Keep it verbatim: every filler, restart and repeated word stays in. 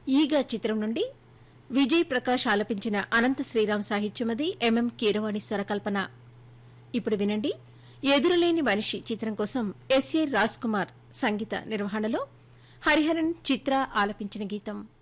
ఈగా చిత్రం నుండి విజయ్ ప్రకాష్ ఆలపించిన అనంత శ్రీరామ్ సాహిత్యమది ఎంఎం కీరవాణి స్వరకల్పన. ఇప్పుడు వినండి ఎదురులేని మనిషి చిత్రం కోసం ఎస్ఏ రాజ్ కుమార్ సంగీత నిర్వహణలో హరిహరన్ చిత్ర ఆలపించిన గీతం.